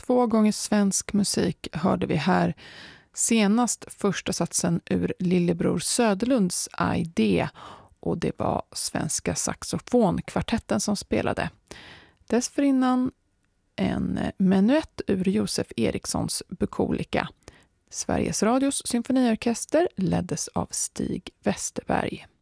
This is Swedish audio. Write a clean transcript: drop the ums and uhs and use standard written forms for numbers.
2 gånger svensk musik hörde vi här. Senast första satsen ur Lillebror Söderlunds idé, och det var svenska saxofonkvartetten som spelade. Dessförinnan en menuett ur Josef Erikssons Bukolika. Sveriges Radios symfoniorkester leddes av Stig Westerberg.